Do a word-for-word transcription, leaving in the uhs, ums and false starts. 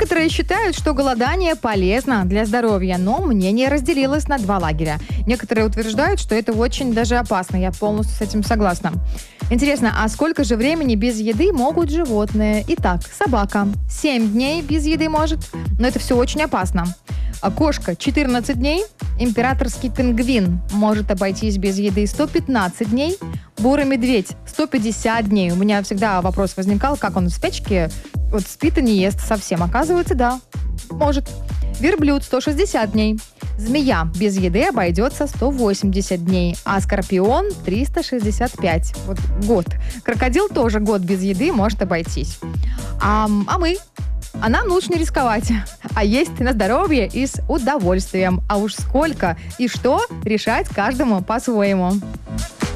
Некоторые считают, что голодание полезно для здоровья, но мнение разделилось на два лагеря. Некоторые утверждают, что это очень даже опасно. Я полностью с этим согласна. Интересно, а сколько же времени без еды могут животные? Итак, собака семь дней без еды может, но это все очень опасно. А кошка четырнадцать дней, императорский пингвин может обойтись без еды сто пятнадцать дней, бурый медведь сто пятьдесят дней. У меня всегда вопрос возникал, как он в спячке вот спит и не ест совсем. Оказывается, да, может. Верблюд сто шестьдесят дней. Змея без еды обойдется сто восемьдесят дней, а скорпион триста шестьдесят пять. Вот год. Крокодил тоже год без еды может обойтись. А, а мы? А нам лучше не рисковать, а есть на здоровье и с удовольствием. А уж сколько и что решать каждому по-своему.